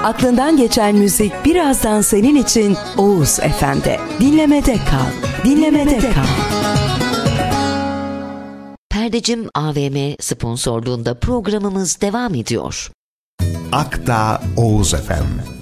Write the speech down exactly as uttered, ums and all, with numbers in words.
Aklından geçen müzik birazdan senin için Oğuz F M'de. Dinlemede kal. Dinlemede kal. Perdecim A V M sponsorluğunda programımız devam ediyor. Akdağ Oğuz F M.